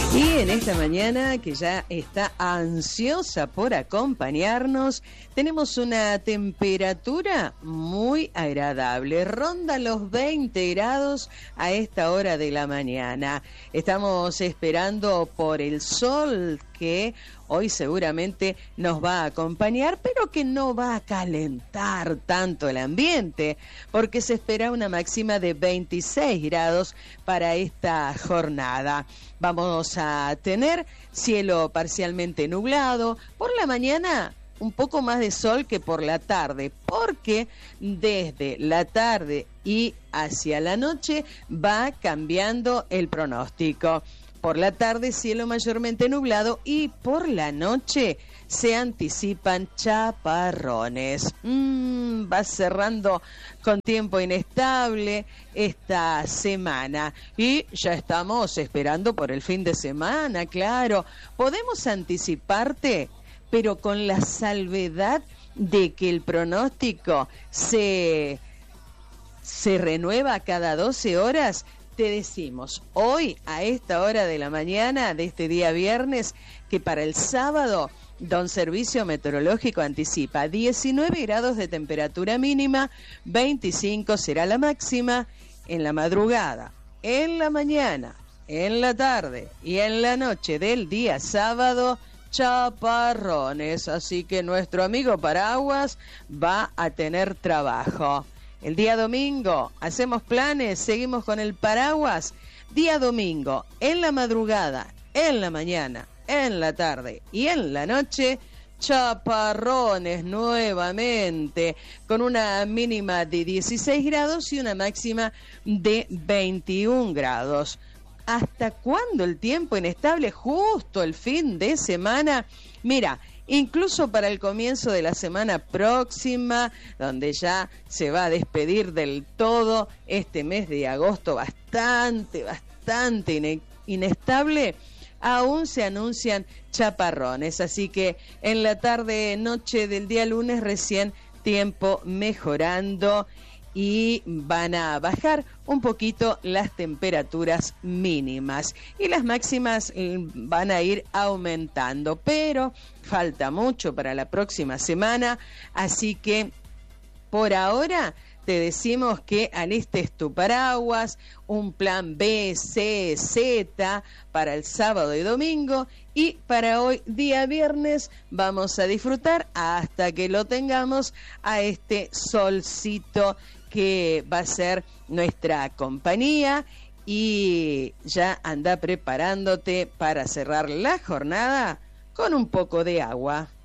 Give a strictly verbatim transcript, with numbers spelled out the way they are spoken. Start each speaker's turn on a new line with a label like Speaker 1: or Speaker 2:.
Speaker 1: Y en esta mañana, que ya está ansiosa por acompañarnos, tenemos una temperatura muy agradable, ronda los veinte grados a esta hora de la mañana. Estamos esperando por el sol que hoy seguramente nos va a acompañar, pero que no va a calentar tanto el ambiente, porque se espera una máxima de veintiséis grados para esta jornada. Vamos a tener cielo parcialmente nublado, por la mañana un poco más de sol que por la tarde, porque desde la tarde y hacia la noche va cambiando el pronóstico. Por la tarde cielo mayormente nublado y por la noche se anticipan chaparrones. Mm, va cerrando con tiempo inestable esta semana y ya estamos esperando por el fin de semana, claro. Podemos anticiparte, pero con la salvedad de que el pronóstico se, se renueva cada doce horas. Te decimos hoy a esta hora de la mañana de este día viernes que para el sábado Don Servicio Meteorológico anticipa diecinueve grados de temperatura mínima, veinticinco será la máxima en la madrugada, en la mañana, en la tarde y en la noche del día sábado, chaparrones. Así que nuestro amigo Paraguas va a tener trabajo. El día domingo, hacemos planes, seguimos con el paraguas. Día domingo, en la madrugada, en la mañana, en la tarde y en la noche, chaparrones nuevamente, con una mínima de dieciséis grados y una máxima de veintiún grados. ¿Hasta cuándo el tiempo inestable? Justo el fin de semana. Mira, incluso para el comienzo de la semana próxima, donde ya se va a despedir del todo este mes de agosto bastante, bastante ine- inestable, aún se anuncian chaparrones. Así que en la tarde, noche del día lunes, recién tiempo mejorando y van a bajar un poquito las temperaturas mínimas y las máximas van a ir aumentando, pero falta mucho para la próxima semana, así que por ahora te decimos que alistes tu paraguas, un plan B, C, Z para el sábado y domingo, y para hoy, día viernes, vamos a disfrutar hasta que lo tengamos a este solcito que va a ser nuestra compañía, y ya anda preparándote para cerrar la jornada con un poco de agua.